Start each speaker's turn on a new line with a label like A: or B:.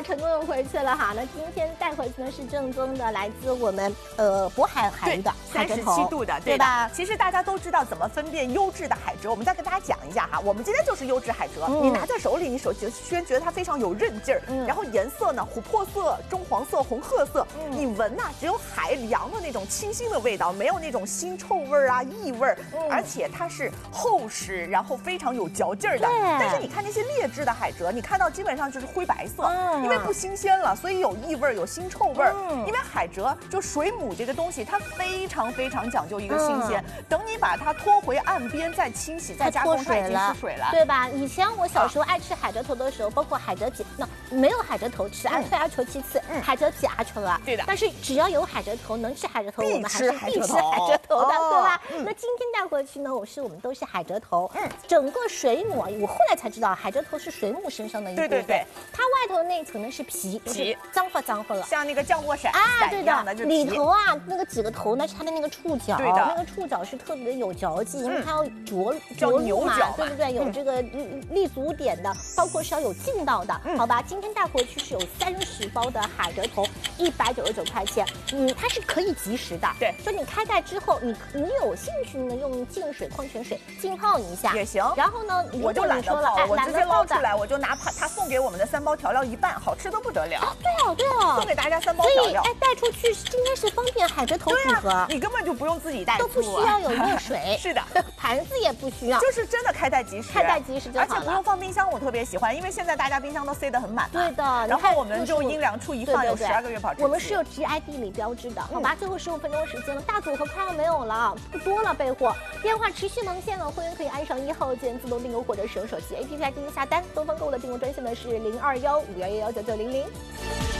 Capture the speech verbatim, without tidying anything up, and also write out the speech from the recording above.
A: 成功的回去了哈。那今天带回去呢是正宗的，来自我们呃渤海海域的海蜇头，
B: 三十七度的，
A: 对吧？
B: 其实大家都知道怎么分辨优质的海蜇，我们再跟大家讲一下哈。我们今天就是优质海蜇，
A: 嗯、
B: 你拿在手里，你手先觉得它非常有韧劲儿，嗯、然后颜色呢琥珀色、棕黄色、红褐色，嗯、你闻呐、啊、只有海洋的那种清新的味道，没有那种腥臭味啊、异味，嗯、而且它是厚实，然后非常有嚼劲儿的。但是你看那些劣质的海蜇，你看到基本上就是灰白色，嗯、因为不新鲜了，所以有异味、有腥臭味。嗯、因为海蜇就水母这个东西，它非常非常讲究一个新鲜。嗯、等你把它拖回岸边再清洗、再加工，它已经失水了，
A: 对吧？以前我小时候爱吃海蜇头的时候，包括海蜇脊，那没有海蜇头吃，阿吹阿求其次，海蜇脊阿求啊。
B: 对的。
A: 但是只要有海蜇头，能吃海蜇头，我们还是
B: 必
A: 吃海蜇头的，对吧？
B: 嗯、
A: 那今天带回去呢，我是我们都是海蜇头，嗯，整个水母，我后来才知道，海蜇头是水母身上的一部分，
B: 对对对，
A: 它外头那一层呢是皮，皮脏乎脏乎了，
B: 像那个降落伞
A: 啊，
B: 对的，
A: 里头啊那个几个头呢是它的那个触角，
B: 对的，
A: 那个触角是特别的有嚼劲，因为它要着
B: 着陆嘛，
A: 对不对？有这个立足点的，包括是要有劲道的，好吧？今天带回去是有三十包的海蜇头，一百九十九块钱，嗯，它是可以即食的，
B: 对，
A: 就你开盖之后，你你有兴趣呢，用净水矿泉水浸泡一下
B: 也行。
A: 然后呢，
B: 我就懒得泡，我直接捞出来，我就拿他送给我们的三包调料一半，好吃的不得了。
A: 啊，对哦，对哦，
B: 送给大家三包调料，
A: 哎，带出去今天是方便海蜇头组合，
B: 你根本就不用自己带，
A: 都不需要有热水，
B: 是的，
A: 盘子也不需要，
B: 就是真的开袋即食，
A: 开袋即食就好了，
B: 而且不用放冰箱，我特别喜欢，因为现在大家冰箱都塞得很满，
A: 对的。
B: 然后我们就阴凉处一放，有十二个月保质期。
A: 我们是有 G I 地理标志的，好吧？最后十五分钟时间了，大组合快要没有了，不多了，备货电话持续忙线了，会员可以按上一号键自动订购或者使用手机 A P P 来进行下单。东方购物的订购专线呢是零二幺五幺幺幺九九零零。